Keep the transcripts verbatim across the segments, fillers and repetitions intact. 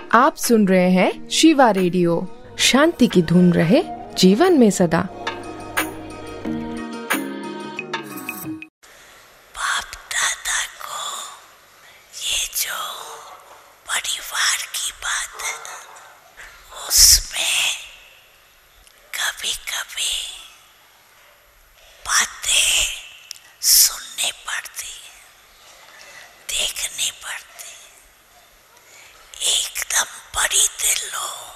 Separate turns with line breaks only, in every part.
आप सुन रहे हैं शिवा रेडियो। शांति की धुन रहे जीवन में सदा।
बाप दादा को ये जो परिवार की बात है, उसमें कभी कभी बातें सुननी पड़ती, देखनी पड़ती। एकदम बड़ी दिल हो,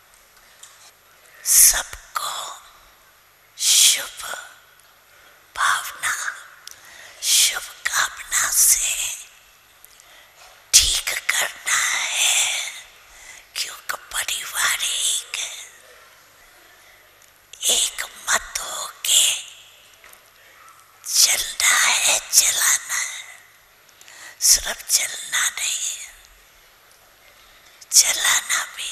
सबको शुभ भावना, शुभ कामना से ठीक करना है, क्योंकि परिवार एक है। एक मत हो के चलना है, चलाना है। सिर्फ चलना नहीं, चलाना भी।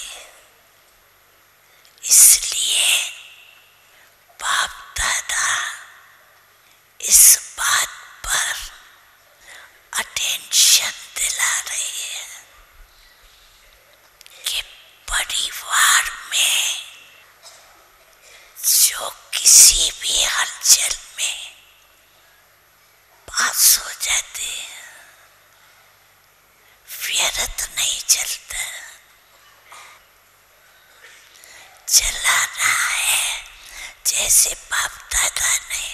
इसलिए बाप दादा इस बात पर अटेंशन दिला रही है कि परिवार में जो किसी भी हलचल में पास हो जाते हैं, व्यर्थ नहीं चलता। चलाना है जैसे बाप दादा ने।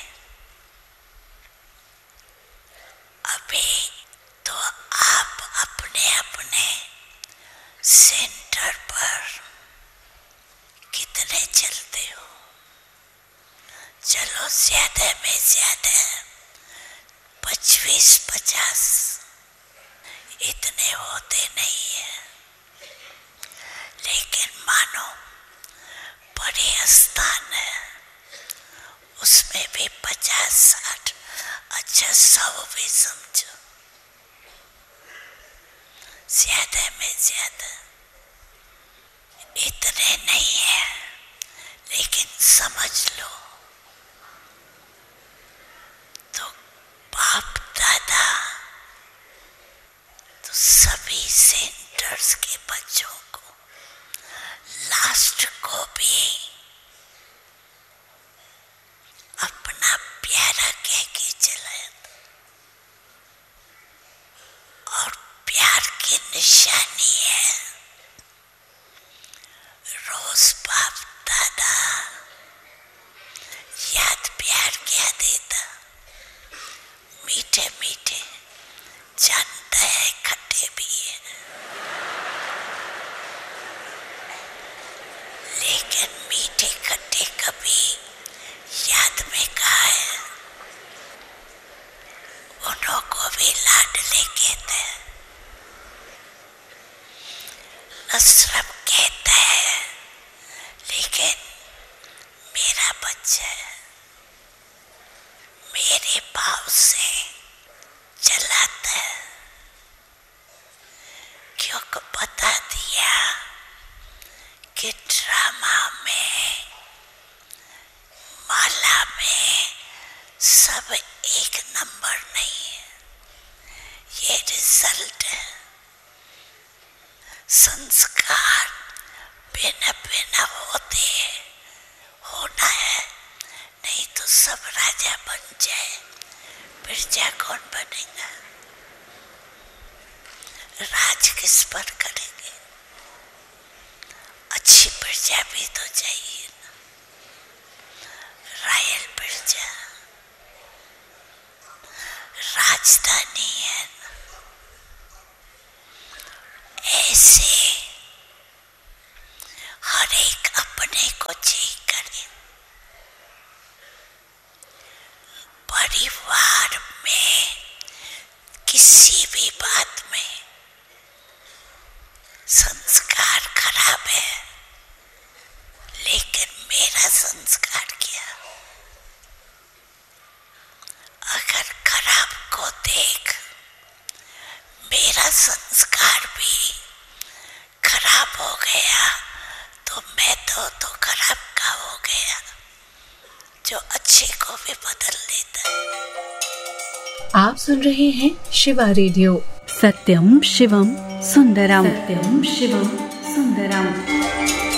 अभी तो आप अपने अपने सेंटर पर कितने चलते हो? चलो ज्यादा में ज्यादा पच्चीस पचास, इतने होते नहीं है। लेकिन मानो बड़े स्थान है, उसमें भी पचास साठ, अच्छा सौ भी समझो। ज्यादा में ज्यादा इतने नहीं है, लेकिन समझ लो तो बाप दादा तो सभी सेंटर्स के बच्चों को, लास्ट को भी अपना प्यारा कह के चलाया। और प्यार की निशानी है रोज बाप दादा याद प्यार क्या देता। मीठे मीठे, जानता है खट्टे भी है, लेकिन मीठे खट्टे कभी याद में कहा है। उन्हों को भी लाडले कहते हैं, नसरत कहता है, लेकिन मेरा बच्चा है, मेरे भाव से चलाता है। क्योंकि बता दिया कि ड्रामा में, माला में सब एक नंबर नहीं है, ये रिजल्ट है। संस्कार बिना बिना होते होना है, नहीं तो सब राजा बन जाए, प्रजा कौन बनेगा? राज किस पर करेंगे? अच्छी प्रजा भी तो चाहिए ना, रॉयल प्रजा। राजधानी है ना। ऐसे हर एक अपने को चेक करे। परिवार में किसी भी बात में संस्कार खराब है, लेकिन मेरा संस्कार क्या? अगर खराब को देख मेरा संस्कार भी खराब हो गया, तो मैं तो तो खराब का हो गया, जो अच्छे को भी बदल देता है।
आप सुन रहे हैं शिवा रेडियो।
सत्यम शिवम सुंदरम, सत्यम शिवम सुंदरम।